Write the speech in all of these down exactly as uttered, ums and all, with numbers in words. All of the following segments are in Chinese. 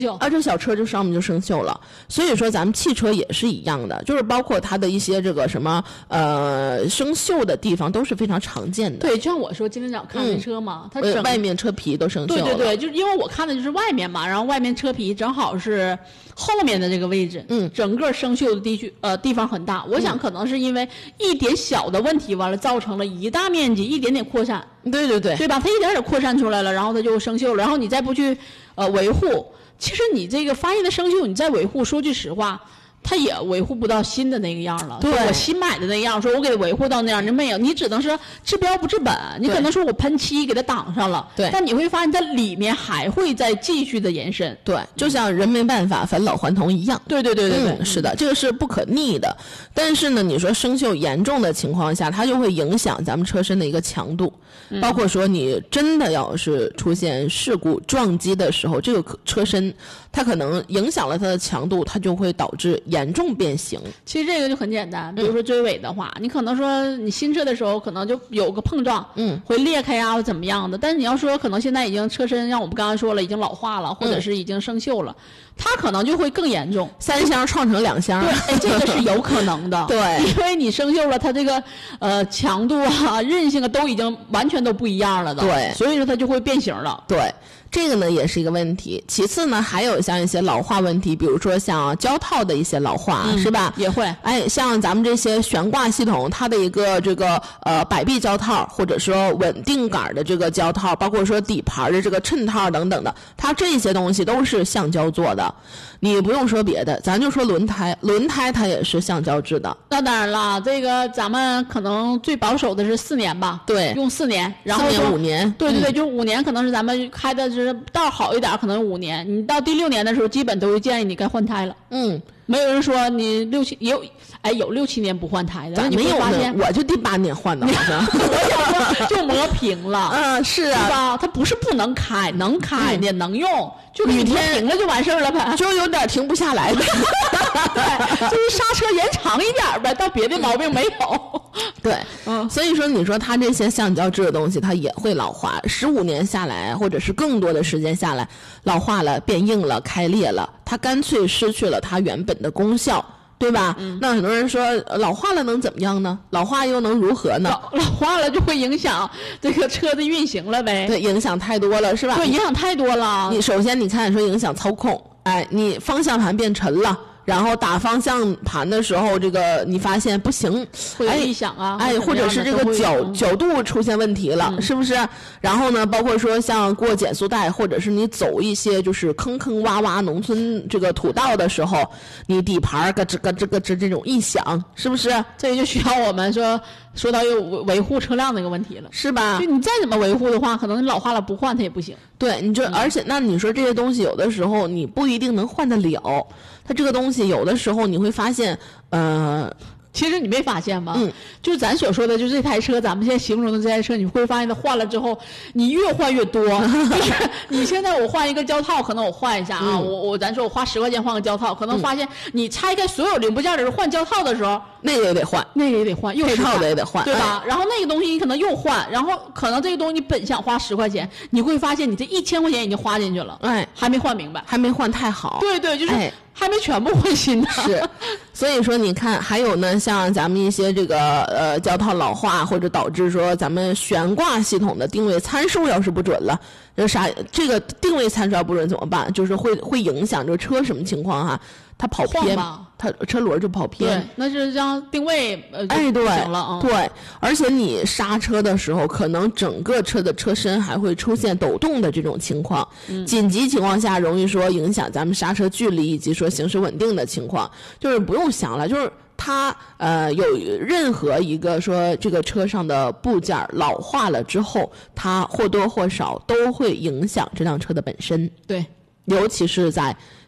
啊，这小车就上面就生锈了。所以说咱们汽车也是一样的，就是包括它的一些这个什么呃生锈的地方都是非常常见的。 对，就像我说今天早上看那车嘛，嗯、它整、 呃、外面车皮都生锈了。 对对对，就是因为我看的就是外面嘛，然后外面车皮正好是后面的这个位置， 嗯， 整个生锈的地区呃地方很大。我想可能是因为一点小的问题，完了造成了一大面积一点点扩散。 对对对， 对吧？它一点点扩散出来了，然后它就生锈了，然后你再不去呃维护。其实你这个发现的生锈，你再维护，说句实话，它也维护不到新的那个样了。 对， 我新买的那样，说我给它维护到那样，你没有，你只能是治标不治本。你可能说我喷漆给它挡上了， 对， 但你会发现它里面还会再继续的延伸。 对，就像人没办法，返老还童一样。 对对对对对、 嗯，是的，这个是不可逆的。但是呢，你说生锈严重的情况下，它就会影响咱们车身的一个强度。包括说你真的要是出现事故撞击的时候，这个车身它可能影响了它的强度，它就会导致严重变形。 其实这个就很简单，比如说追尾的话、嗯、你可能说你新车的时候可能就有个碰撞， 嗯， 会裂开啊或怎么样的，但是你要说可能现在已经车身像我们刚才说了已经老化了，或者是已经生锈了、嗯、它可能就会更严重， 三箱创成两箱。 对，哎，这个是有可能的。 对， 因为你生锈了，它这个呃强度啊、韧性啊都已经完全都不一样了的。 对， 所以说它就会变形了。 对，这个呢也是一个问题。其次呢，还有像一些老化问题，比如说像胶套的一些老化， 嗯、 是吧？ 也会。 哎，像咱们这些悬挂系统，它的一个这个呃摆臂胶套，或者说稳定杆的这个胶套，包括说底盘的这个衬套等等的，它这些东西都是橡胶做的。你不用说别的，咱就说轮胎，轮胎它也是橡胶制的。 那当然了，这个咱们可能最保守的是四年吧？ 对， 用四年，然后四年五年。 对对对， 嗯、 就五年，可能是咱们开的是道好一点，可能五年。你到第六年的时候，基本都会建议你该换胎了。 嗯。 没有人说你六七也有，哎，有六七年不换胎的， 咱没有呢，我就第八年换的，好像就磨平了。 嗯，是啊， 对吧？它不是不能开，能开的、嗯、能用，就给你磨平了就完事儿了呗， 就有点停不下来呗。 对，就是刹车延长一点呗，到别的毛病没有。 对，嗯，所以说你说它这些橡胶制的东西，它也会老化，十五年下来，或者是更多的时间下来，老化了、变硬了、开裂了，它干脆失去了它原本的功效。对吧、嗯、那很多人说老化了能怎么样呢？老化又能如何呢？ 老, 老化了就会影响这个车的运行了呗。 对，影响太多了是吧？ 对，影响太多了。 你首先你看说影响操控，哎，你方向盘变沉了，然后打方向盘的时候，这个你发现不行， 会有异响啊， 哎，或者是这个角角度出现问题了、嗯，是不是？然后呢，包括说像过减速带，或者是你走一些就是坑坑洼洼农村这个土道的时候，你底盘咯吱咯吱咯吱这种异响，是不是？ 这就需要我们说说到有维护车辆的一个问题了， 是吧？ 就你再怎么维护的话，可能你老化了不换它也不行。 对，你就、嗯、而且那你说这些东西有的时候你不一定能换得了，它这个东西有的时候你会发现，呃。 其实你没发现吗？ 嗯， 就咱所说的，就这台车，咱们现在形容的这台车，你会发现它换了之后，你越换越多。就是你现在我换一个胶套，可能我换一下啊，嗯、我我咱说我花十块钱换个胶套，可能发现你拆开所有零部件的时候换胶套的时候， 那个也得换， 那个也得换，又配套的也得换， 对吧？ 哎、 然后那个东西你可能又换，然后可能这个东西你本想花十块钱，你会发现你这一千块钱已经花进去了， 哎， 还没换明白， 还没换太好。 对对，就是。 哎还没全部换新的， 是，所以说你看，还有呢，像咱们一些这个呃胶套老化，或者导致说咱们悬挂系统的定位参数要是不准了，这啥这个定位参数要不准怎么办？就是会会影响这车什么情况哈？它跑偏，它车轮就跑偏， 对，那是让定位呃哎对行了、嗯、 对，而且你刹车的时候，可能整个车的车身还会出现抖动的这种情况， 嗯、 紧急情况下容易说影响咱们刹车距离以及说行驶稳定的情况，就是不用想了，就是它呃有任何一个说这个车上的部件老化了之后，它或多或少都会影响这辆车的本身， 对。 尤其是在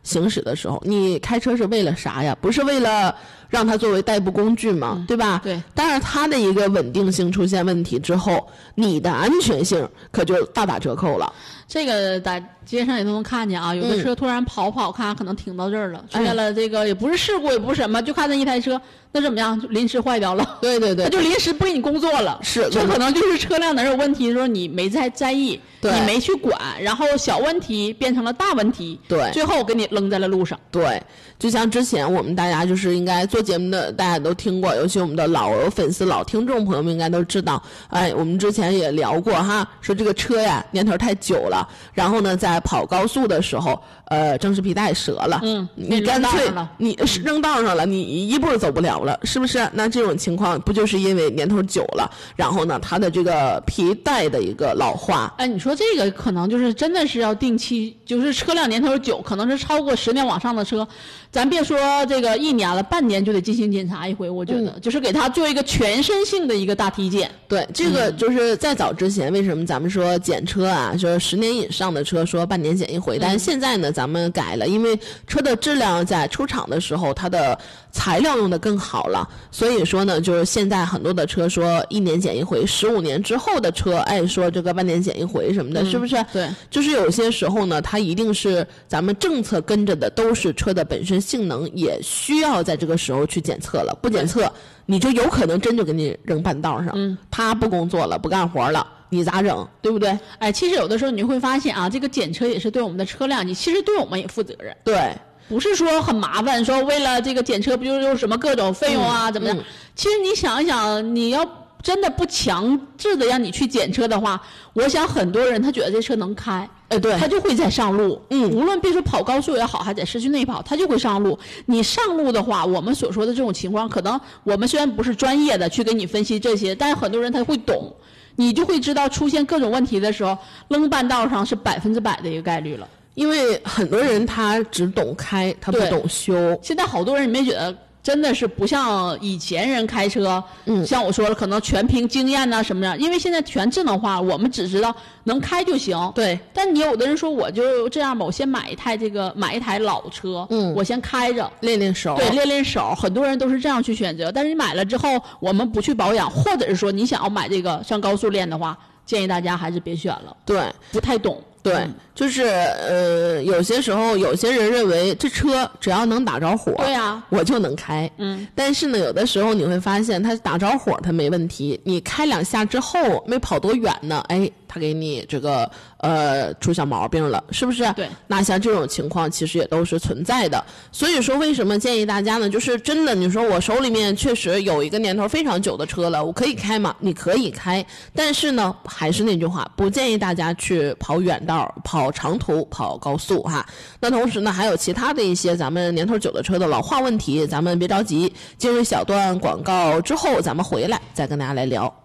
行驶的时候，你开车是为了啥呀？不是为了让它作为代步工具嘛， 嗯、 对吧？ 对。 但是它的一个稳定性出现问题之后，你的安全性可就大打折扣了。 这个在街上也都能看见啊，有的车突然跑跑看，可能停到这儿了，出现了这个也不是事故，也不是什么，就看那一台车，那怎么样？就临时坏掉了。 对对对， 它就临时不给你工作了。 是， 这可能就是车辆哪有问题的时候你没在在意， 对， 你没去管，然后小问题变成了大问题， 对， 最后给你扔在了路上。 对，就像之前我们大家就是应该做节目的，大家都听过，尤其我们的老粉丝、老听众朋友们应该都知道，哎，我们之前也聊过哈，说这个车呀年头太久了，然后呢在跑高速的时候，呃，正时皮带折了， 嗯， 你干脆你扔道上了，你一步走不了了，是不是？那这种情况不就是因为年头久了，然后呢它的这个皮带的一个老化？ 哎，你说这个可能就是真的是要定期，就是车辆年头久，可能是超过十年往上的车，咱别说这个一年了，半年就得进行检查一回，我觉得、嗯、就是给它做一个全身性的一个大体检。 对，这个就是在早之前，为什么咱们说检车啊，就是十年以上的车说半年检一回，但是现在呢，咱们改了，因为车的质量在出厂的时候，它的材料用的更好了，所以说呢，就是现在很多的车说一年检一回，十五年之后的车，哎，说这个半年检一回什么的， 嗯、 是不是？ 对， 就是有些时候呢，它一定是咱们政策跟着的，都是车的本身性能也需要在这个时候去检测了，不检测。你就有可能真就给你扔半道上， 嗯， 他不工作了，不干活了，你咋整？对不对？ 哎，其实有的时候你会发现啊，这个检车也是对我们的车辆，你其实对我们也负责任。 对， 不是说很麻烦，说为了这个检车不就是有什么各种费用啊， 嗯、 怎么样、 嗯？ 其实你想一想，你要真的不强制的让你去检车的话，我想很多人他觉得这车能开。 哎，对， 他就会在上路， 嗯， 无论别说跑高速也好，还在市区内跑，他就会上路。你上路的话，我们所说的这种情况，可能我们虽然不是专业的去给你分析这些，但是很多人他会懂，你就会知道出现各种问题的时候，扔半道上是百分之百的一个概率了。 因为很多人他只懂开，他不懂修。 现在好多人你没觉得？真的是不像以前人开车， 嗯， 像我说了，可能全凭经验呐、啊、什么样，因为现在全智能化，我们只知道能开就行。 对。 但你有的人说，我就这样吧，我先买一台这个买一台老车， 嗯， 我先开着练练手。 对，练练手。很多人都是这样去选择，但是你买了之后，我们不去保养，或者是说你想要买这个上高速练的话，建议大家还是别选了。 对， 不太懂。 对、 嗯， 就是呃，有些时候有些人认为这车只要能打着火， 对呀、啊， 我就能开。 嗯， 但是呢，有的时候你会发现，它打着火它没问题，你开两下之后没跑多远呢，哎，它给你这个呃出小毛病了，是不是？ 对。 那像这种情况其实也都是存在的。所以说，为什么建议大家呢？就是真的，你说我手里面确实有一个年头非常久的车了，我可以开吗？你可以开，但是呢，还是那句话，不建议大家去跑远道。跑长途跑高速哈，那同时呢还有其他的一些咱们年头久的车的老化问题，咱们别着急，进入小段广告之后咱们回来再跟大家来聊。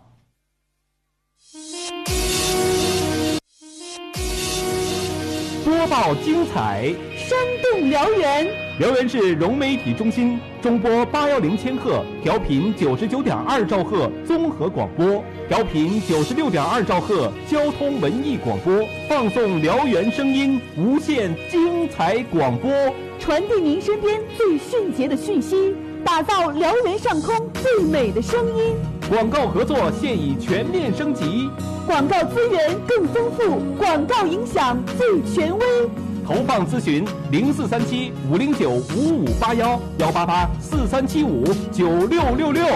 播报精彩， 生动燎原。 燎原市融媒体中心中波八幺零千赫，调频九十九点二兆赫综合广播，调频九十六点二兆赫交通文艺广播，放送燎原声音，无限精彩广播， 传递您身边最迅捷的讯息，打造燎原上空最美的声音。 广告合作现已全面升级， 广告资源更丰富，广告影响最权威。 投放咨询零四三七五零九五五八幺幺八八四三七五九六六六。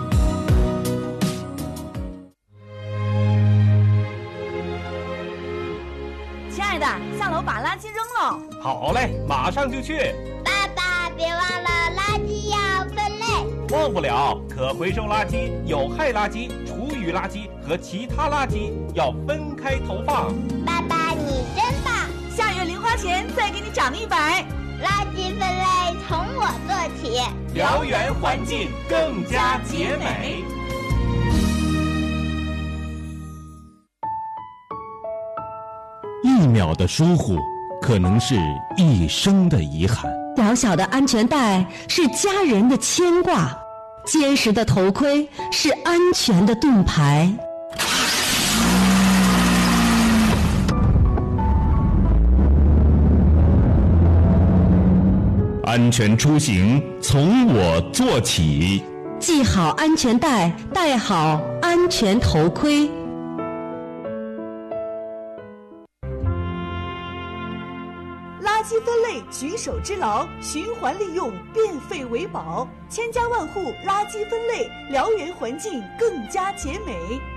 亲爱的，下楼把垃圾扔了。 好嘞，马上就去。 爸爸，别忘了垃圾要分类。 忘不了，可回收垃圾、有害垃圾、厨余垃圾和其他垃圾要分开投放。 爸爸，你真棒！ 下月零花钱再给你涨一百。 垃圾分类从我做起， 燎原环境更加洁美。 一秒的疏忽，可能是一生的遗憾。 小小的安全带是家人的牵挂，坚实的头盔是安全的盾牌。 安全出行从我做起。 系好安全带，戴好安全头盔。 垃圾分类举手之劳，循环利用，变废为宝，千家万户垃圾分类，辽源环境更加洁美。